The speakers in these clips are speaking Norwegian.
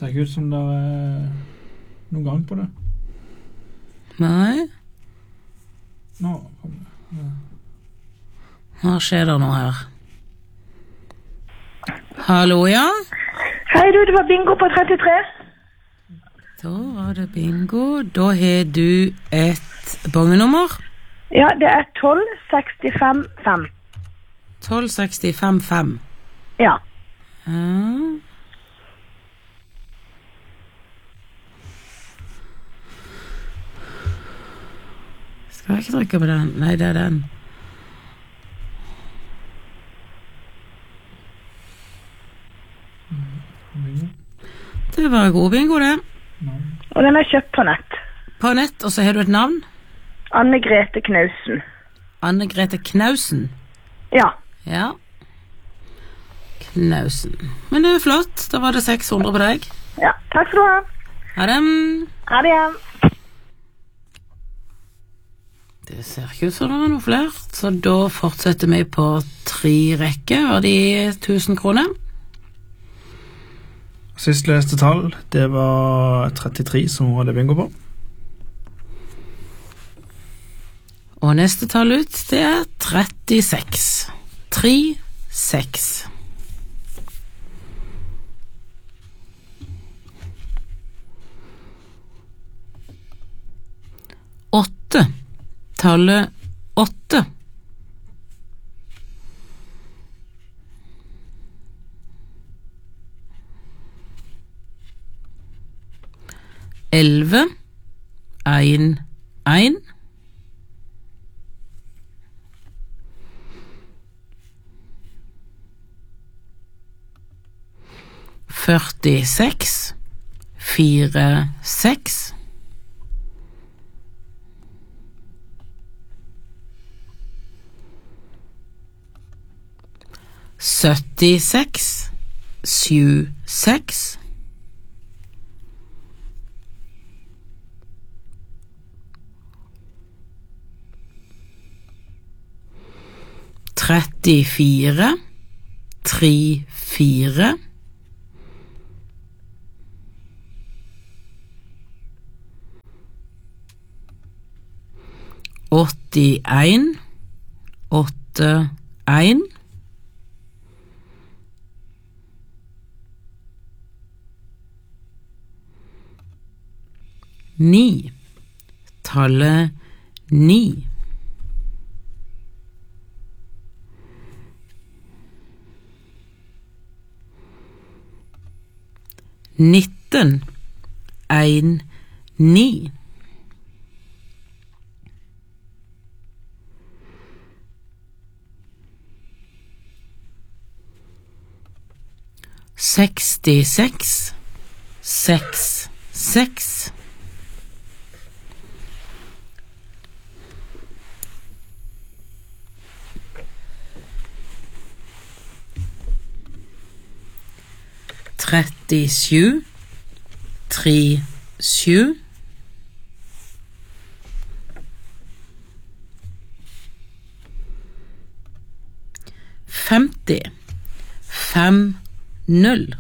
Ser ikke ut som det noen gang på det. Nei. Nå kom det. Ja. Hva skjer det nå her? Hallo, ja? Hei du, det var bingo på 33. Da var det bingo. Da har du et bongenummer. Ja, det 1265-5. 1265-5. Ja. Skal jeg ikke trykke på den? Nei, det den. Det var god bingo, det. Og den kjøpt på nett. På nett, og så har du et navn? Anne-Grete Knausen. Anne-Grete Knausen? Ja. Ja. Knausen. Men det flott, da var det 600 på deg. Ja, takk skal du ha. Ha det. Ha det igjen. Det ser ikke ut som det var noe flere, så da fortsetter vi på 3 rekker, var de 1000 kroner. Sist leste tall, det var 33 som hun hadde bingo på. Og neste tall ut, det 36. 3-6. Åtte. Tallet 8. 11. 1. 1. 46. 4. 6. 76. 7. 6. 34. 3. 4. 81. 8. 1. 9. Tallet 9. 19. 1. 9. 66. 6. 6. 37. 3. 7. 50. 5. 0.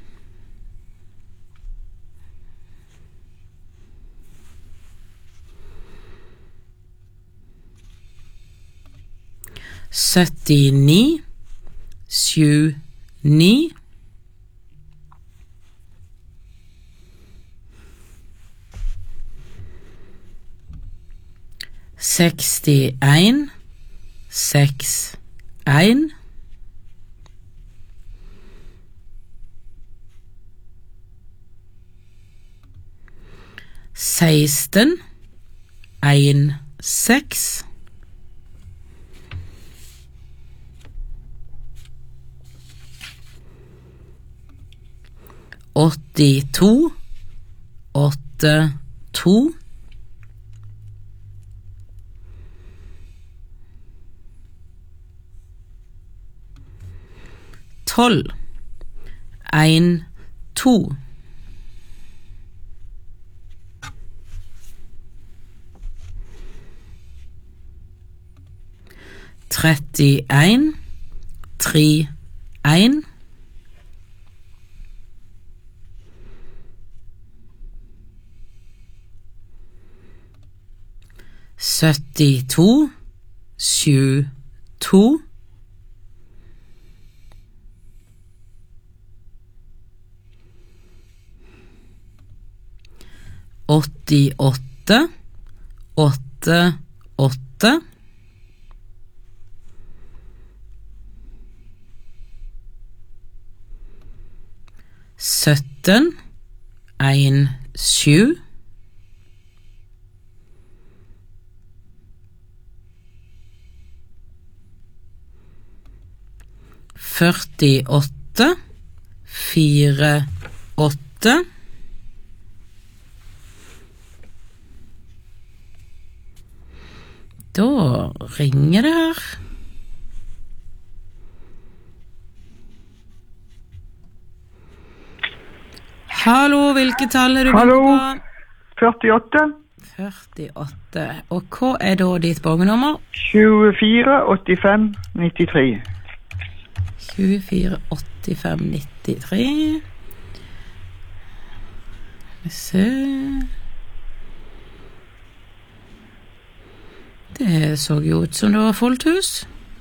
79. 7. 9. 61. 6. 1. 16. 1. 6. 82. 8. 2. 12. 1. 2. 31. 3. 1. 72 72 88 88 17 17 48 48 Da ringer det her. Hallo, hvilke tall er du Hallo. på? 48 48. Og hva er da ditt borgernummer? 24 85 93. 24 85 93. Vi ser. Det så jo ut som det var fullt hus.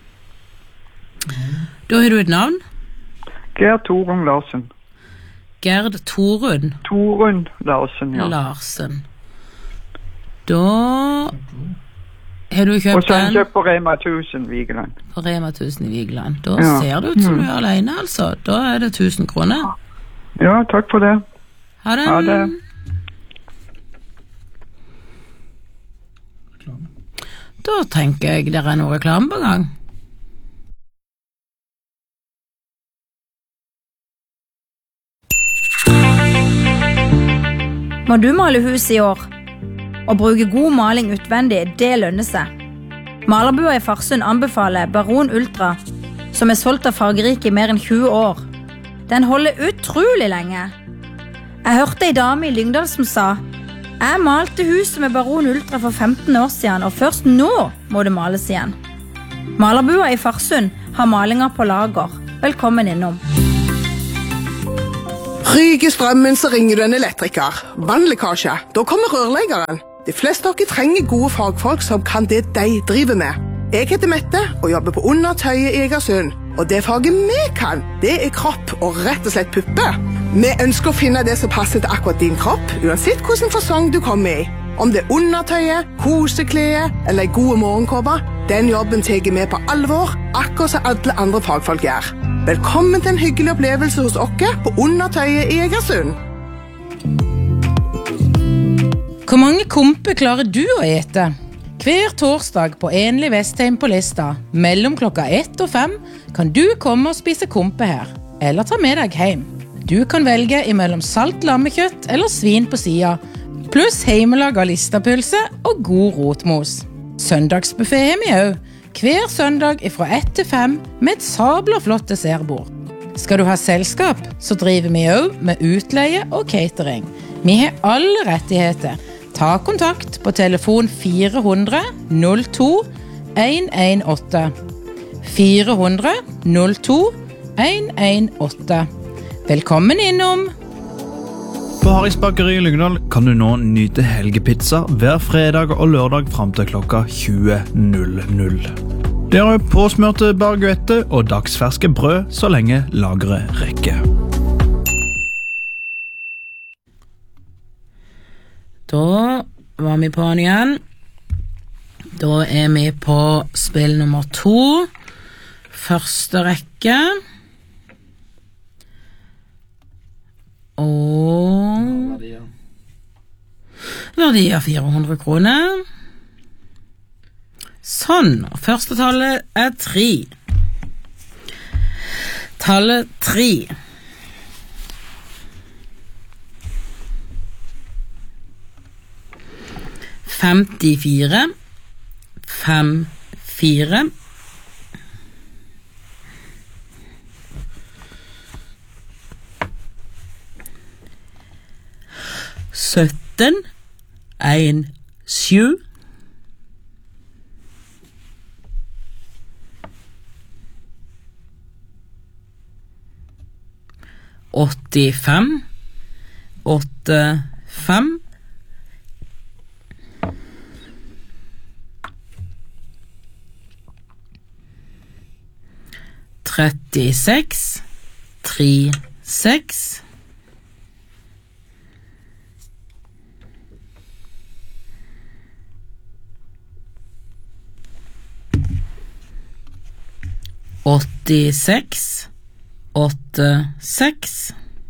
Da har du et navn? Gerd Torun Larsen. Gerd Torun Torun Larsen, ja. Larsen. Da har du Og kjøpt så har den jeg kjøpt på Rema 1000 Vigeland. på Rema 1000 i Vigeland. Da Ja. ser det ut som du er alene, altså. Da er det 1000 kroner. Ja, takk for det. Ha det. Ha det. Da tenker jeg det er noe reklame på gang. Må du male hus i år? Å bruke god maling utvendig, det lønner seg. Malerbua i Farsund anbefaler Baron Ultra, som er solgt av Fargerike i mer enn 20 år. Den holder utrolig lenge. Jeg hørte en dame i Lyngdal som sa: jeg malte huset med Baron Ultra for 15 år siden, og først nå må det males igjen. Malerbua i Farsund har malinger på lager. Velkommen innom. Ryker strømmen, så ringer du en elektriker. Vannlekkasje, da kommer rørleggeren. De fleste av dere trenger gode fagfolk som kan det de driver med. Jeg heter Mette og jobber på Undertøyet i Egersund. Og det faget vi kan, det er kropp og rett og slett puppe. Vi ønsker å finne det som passer til akkurat din kropp, uansett hvilken fasong du kommer i. Om det er undertøyet, koseklede eller en god morgenkåpe, den jobben tar vi på alvor, akkurat som alle andre fagfolk gjør. Velkommen til en hyggelig opplevelse hos oss på Undertøyet i Egersund. Hvor mange kompe klarer du å ete? Hver torsdag på Enlig Vestheim på Lista, mellom klokka 1 og 5, kan du komme og spise kompe her, eller ta med deg hjem. Du kan velge imellom salt lammekjøtt eller svin på sida, pluss heimelaga listapølse og god rotmos. Søndagsbuffet har vi også, hver søndag fra 1 til 5 med et sabla flott dessertbord. Skal du ha selskap, så driver vi også med utleie og catering. Vi har alle rettigheter. Ta kontakt på telefon 400 02 118. 400 02 118. Velkommen innom! På Harrys bakeri i Lyngdal kan du nå nyte helgepizza hver fredag og lørdag frem til klokka 20.00. Det er påsmørte baguette og dagsferske brød så lenge lageret rekker. Da var vi på den igjen. Da er vi på spill nummer 2. Første rekke. Og verdi av 400 kroner. Sånn, og første tallet er 3. Tallet 3. Femtifire. 54. 17. 17. 85. 85. 36, 36. Åttiseks, 86.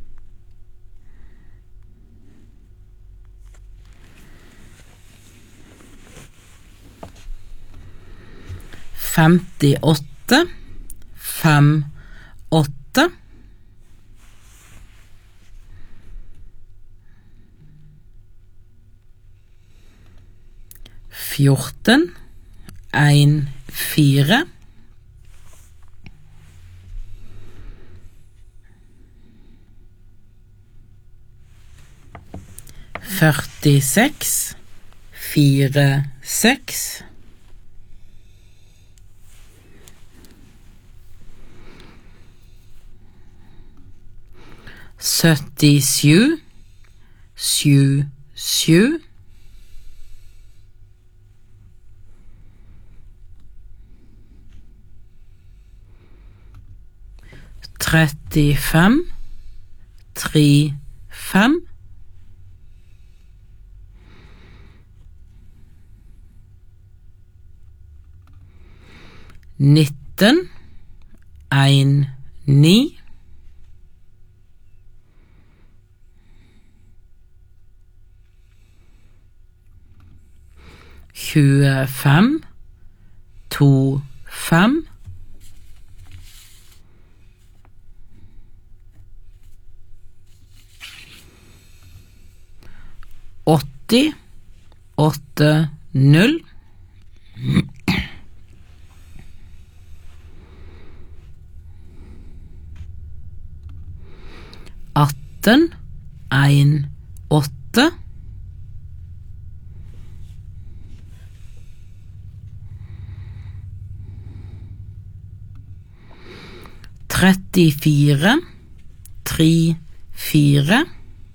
58, 58. 14, 14. 46, 46. 77, 77. 35, 35. 19, 19. 25, 25. 80, 80. 18, 18. 34, 34.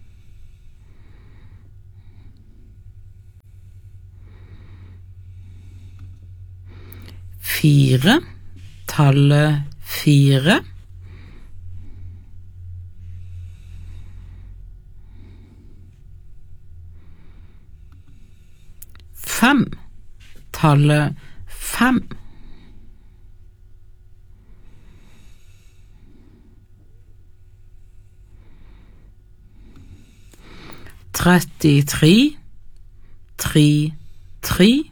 4, tallet 4. 5, tallet 5. 33, 33.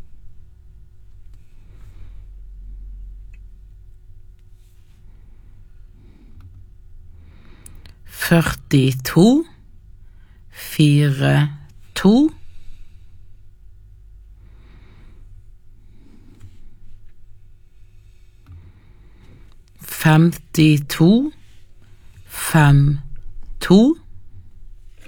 42, 42. 52, 52.